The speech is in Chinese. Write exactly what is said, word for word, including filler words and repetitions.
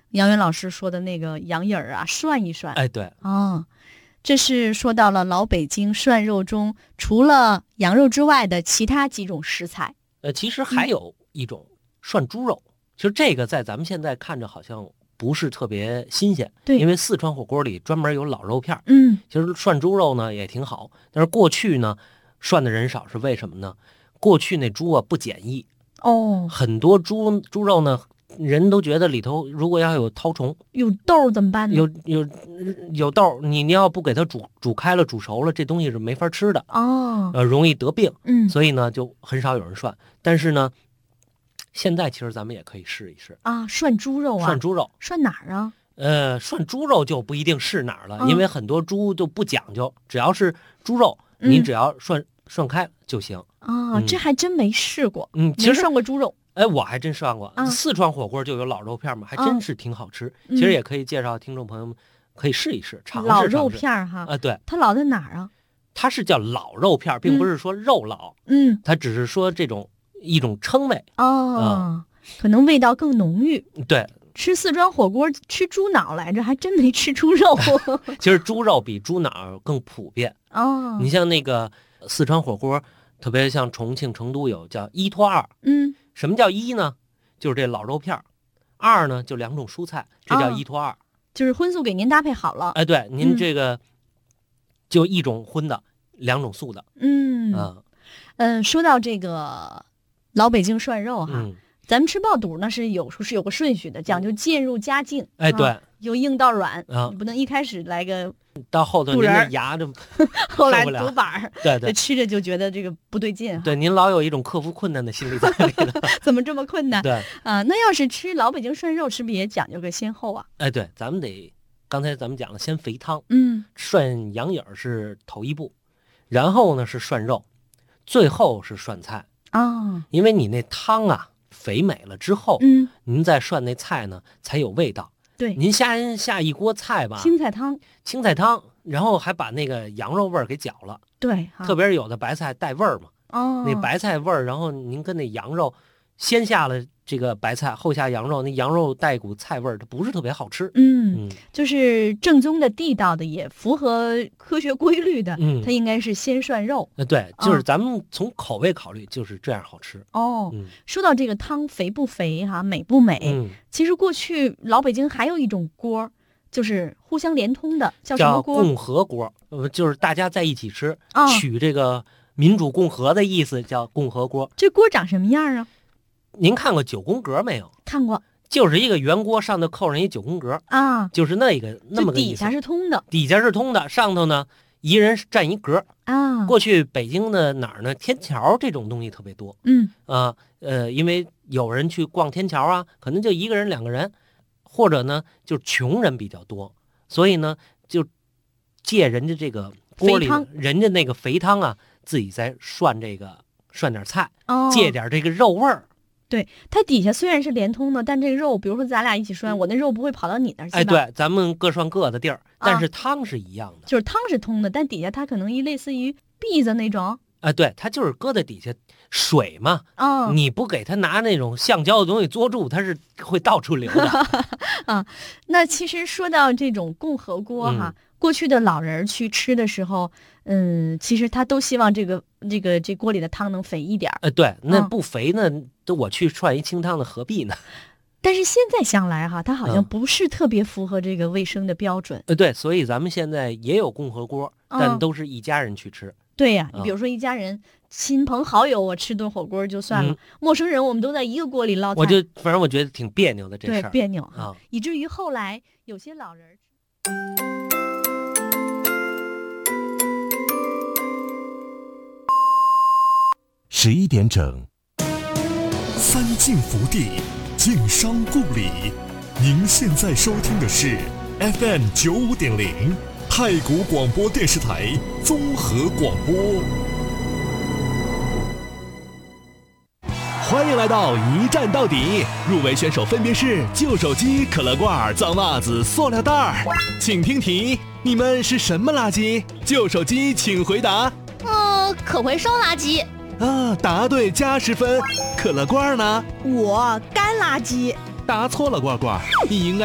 杨元老师说的那个羊眼儿啊，涮一涮。 哎，对， 哦，这是说到了老北京涮肉中除了羊肉之外的其他几种食材。 呃，其实还有一种涮猪肉，其实这个在咱们现在看着好像不是特别新鲜， 对， 因为四川火锅里专门有老肉片。 嗯， 其实涮猪肉呢也挺好，但是过去呢涮的人少，是为什么呢？过去那猪啊不检疫哦， 很多猪猪肉呢，人都觉得里头如果要有绦虫， 有豆怎么办呢？ 有有有豆，你你要不给它煮煮开了、煮熟了，这东西是没法吃的哦， 呃，容易得病。 嗯， 所以呢，就很少有人涮。但是呢，现在其实咱们也可以试一试啊，涮猪肉啊， 涮猪肉， 涮哪儿啊？ 呃，涮猪肉就不一定是哪儿了， 嗯、 因为很多猪就不讲究，只要是猪肉， 嗯、 你只要涮涮开就行。 哦、 嗯， 这还真没试过。 嗯，其实没涮过猪肉。 哎，我还真涮过。 啊、 四川火锅就有老肉片嘛，还真是挺好吃。嗯、其实也可以介绍听众朋友们可以试一试，尝试尝试。 老肉片哈。 啊，对， 它老在哪儿啊？ 它是叫老肉片，并不是说肉老。 嗯， 它只是说这种一种称谓。 哦， 嗯、 可能味道更浓郁。 对。 吃四川火锅吃猪脑来着，还真没吃猪肉。 其实猪肉比猪脑更普遍哦。 你像那个四川火锅，特别像重庆、成都有叫一拖二。 嗯， 什么叫一呢？就是这老肉片。二呢，就两种蔬菜，这叫一拖二。哦、 就是荤素给您搭配好了。 哎，对，您这个、嗯、就一种荤的，两种素的。 嗯嗯嗯，说到这个老北京涮肉哈。 嗯， 咱们吃爆肚那是有是有个顺序的，讲究渐入佳境。 哎，对， 啊、由硬到软， 啊、 你不能一开始来个到后头您的牙就后来独板， 对对， 吃着就觉得这个不对劲。 对，您老有一种克服困难的心理在里头。 怎么这么困难？ 对啊，那要是吃老北京涮肉，是不是也讲究个先后啊？ 哎，对，咱们得刚才咱们讲了，先肥汤， 嗯， 涮羊眼是头一步，然后呢是涮肉，最后是涮菜啊、哦， 因为你那汤啊。肥美了之后， 嗯， 您再涮那菜呢才有味道。 对， 您下下一锅菜吧， 青菜汤， 青菜汤，然后还把那个羊肉味儿给搅了。 对， 特别是有的白菜带味儿嘛， 哦， 那白菜味儿，然后您跟那羊肉，先下了这个白菜，后下羊肉，那羊肉带一股菜味儿，它不是特别好吃。 嗯，嗯就是正宗的、地道的，也符合科学规律的。 嗯， 它应该是先涮肉。 呃，对，就是咱们从口味考虑，就是这样好吃。 哦， 嗯、 说到这个汤肥不肥哈、啊，美不美？ 嗯， 其实过去老北京还有一种锅，就是互相连通的，叫什么锅？ 叫共和锅，呃，就是大家在一起吃， 哦、 取这个民主共和的意思，叫共和锅。 这锅长什么样啊？ 您看过九宫格没有？ 看过， 就是一个圆锅，上头扣上一九宫格啊， 就是那个那么个意思。 底下是通的， 底下是通的，上头呢一人占一格啊。 过去北京的哪儿呢？天桥这种东西特别多， 嗯啊呃，因为有人去逛天桥啊，可能就一个人两个人，或者呢就穷人比较多，所以呢就借人家这个锅里人家那个肥汤啊，自己再涮这个涮点菜， 哦、 借点这个肉味儿。 对，它底下虽然是连通的，但这个肉，比如说咱俩一起涮，我那肉不会跑到你那儿去吧？ 哎，对，咱们各涮各的地儿，但是汤是一样的， 啊、就是汤是通的，但底下它可能一类似于篦子那种。 哎，对，它就是搁在底下水嘛， 啊、哦， 你不给它拿那种橡胶的东西捉住，它是会到处流的。 啊，那其实说到这种共和锅哈。嗯，过去的老人去吃的时候，嗯，其实他都希望这个这个这锅里的汤能肥一点。 呃，对，那不肥呢，都、嗯、我去涮一清汤的，何必呢？ 但是现在想来哈，它好像不是特别符合这个卫生的标准。 呃、嗯，对，所以咱们现在也有共和锅，但都是一家人去吃。 嗯、对呀、啊，你比如说一家人、亲朋好友，我吃顿火锅就算了，嗯、陌生人我们都在一个锅里捞菜， 我就反正我觉得挺别扭的这事儿， 对，别扭啊， 以至于后来有些老人。 十一点整，三晋福地，晋商故里。您现在收听的是 F M 九五点零太谷广播电视台综合广播。 欢迎来到一站到底，入围选手分别是旧手机、可乐罐、脏袜子、塑料袋。请听题：你们是什么垃圾？旧手机请回答。 呃，可回收垃圾。 啊，答对加十分。可乐罐呢？ 我干垃圾。 答错了，罐罐，你应该